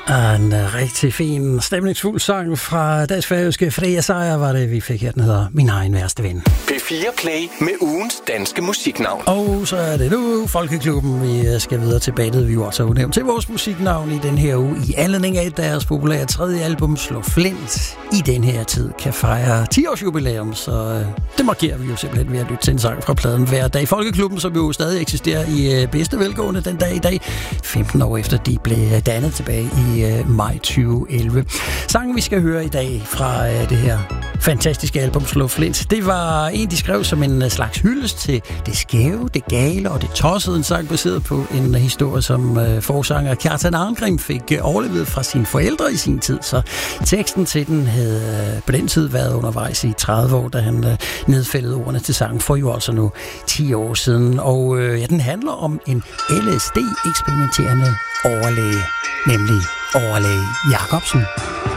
En rigtig fin, stemningsfuld sang fra Dansk Færøske Freja Sejer var det, vi fik her. Den hedder Min egen værste ven. P4 Play med ugens danske musiknavn. Og så er det nu Folkeklubben. Vi skal videre til badet. Vi har også udnævnt til vores musiknavn i den her uge. I anledning af deres populære 3. album Slå Flint i den her tid kan fejre 10-års jubilæum. Så det markerer vi jo simpelthen ved at lytte til en sang fra pladen hver dag. Folkeklubben, som jo stadig eksisterer i bedste velgående den dag i dag. 15 år efter de blev dannet tilbage i maj 2011. Sangen, vi skal høre i dag fra det her fantastiske album Slå Flint, det var en, de skrev som en slags hyldest til det skæve, det gale og det tossede. En sang baseret på en historie, som forsanger Kjartan Arngrim fik overlevet fra sine forældre i sin tid. Så teksten til den havde på den tid været undervejs i 30 år, da han nedfældede ordene til sangen for jo altså nu 10 år siden. Og den handler om en LSD-eksperimenterende overlæge, nemlig overlæge Jacobsen.